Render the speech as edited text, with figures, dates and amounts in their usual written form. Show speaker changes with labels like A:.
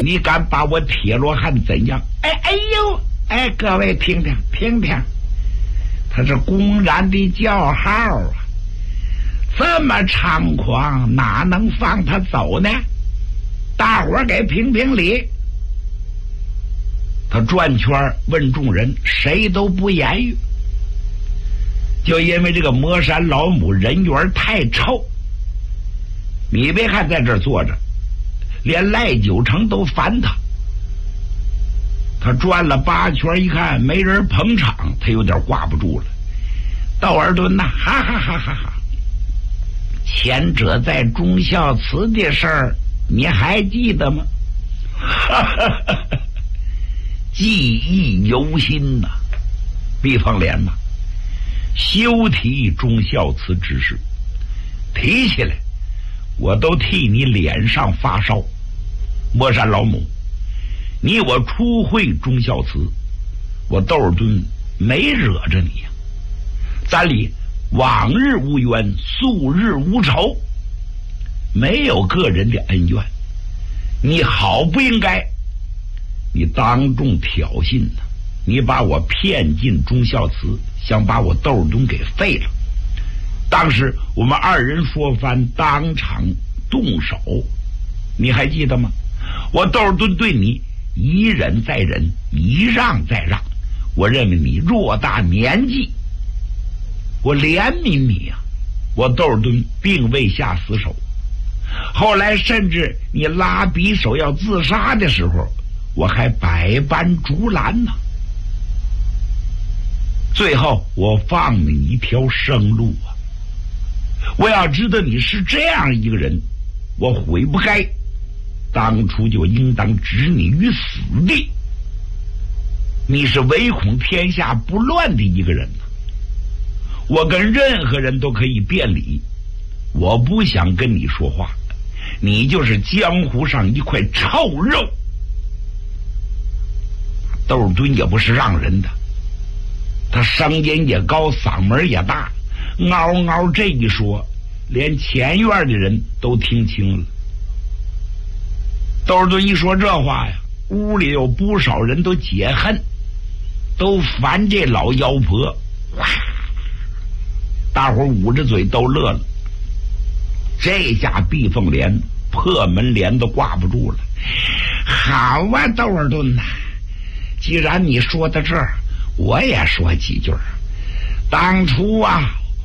A: 你敢把我铁罗汉怎样？哎，各位听听，他是公然的叫号啊！这么猖狂，哪能放他走呢？大伙儿给评评理。他转圈问众人，谁都不言语。就因为这个魔山老母人缘太臭，你别看在这儿坐着，连赖九成都烦他。他转了8圈，一看没人捧场，他有点挂不住了。道尔顿呐，哈哈哈哈哈！前者在忠孝祠的事儿，你还记得吗？哈哈哈哈！记忆犹新呐。毕凤莲呐，休提忠孝祠之事，提起来我都替你脸上发烧。魔山老母，你我初会忠孝祠，我窦尔敦没惹着你呀，咱里往日无冤，素日无仇，没有个人的恩怨，你好不应该，你当众挑衅呢，你把我骗进忠孝祠，想把我窦尔敦给废了。当时我们2人说翻，当场动手，你还记得吗？我窦尔敦对你一忍再忍，一让再让，我认为你偌大年纪，我怜悯你呀，我窦尔敦并未下死手。后来甚至你拉匕首要自杀的时候，我还百般阻拦呢。最后我放了你一条生路啊！我要知道你是这样一个人，我悔不该当初就应当置你于死地。你是唯恐天下不乱的一个人，我跟任何人都可以辩理，我不想跟你说话，你就是江湖上一块臭肉。窦尔敦也不是让人的，他声音也高，嗓门也大，嗷嗷这一说，连前院的人都听清了。窦尔敦一说这话呀，屋里有不少人都解恨，都烦这老妖婆。哇！大伙捂着嘴都乐了。这下毕凤莲破门帘都挂不住了。好啊，窦尔敦呐，既然你说到这儿，我也说几句。当初啊，